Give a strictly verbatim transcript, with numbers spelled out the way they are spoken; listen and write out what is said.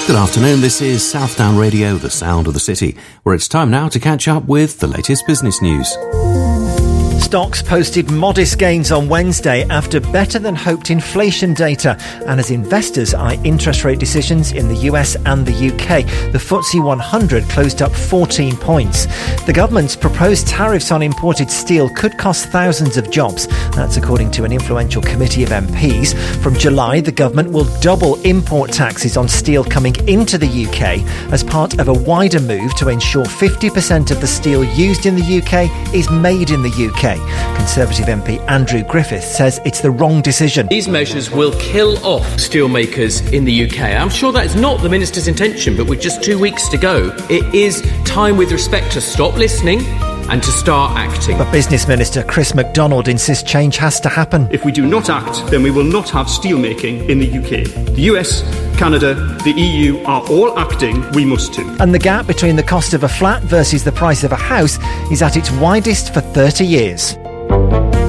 Good afternoon, this is Southdown Radio, the sound of the city, where it's time now to catch up with the latest business news. Stocks posted modest gains on Wednesday after better-than-hoped inflation data and as investors eye interest rate decisions in the U S and the U K. The F T S E one hundred closed up fourteen points. The government's proposed tariffs on imported steel could cost thousands of jobs. That's according to an influential committee of M Ps. From July, the government will double import taxes on steel coming into the U K as part of a wider move to ensure fifty percent of the steel used in the U K is made in the U K. Conservative M P Andrew Griffith says it's the wrong decision. These measures will kill off steelmakers in the U K. I'm sure that's not the Minister's intention, but with just two weeks to go, it is time with respect to stop listening and to start acting. But Business Minister Chris MacDonald insists change has to happen. If we do not act, then we will not have steelmaking in the U K. The U S, Canada, the E U are all acting. We must too. And the gap between the cost of a flat versus the price of a house is at its widest for thirty years.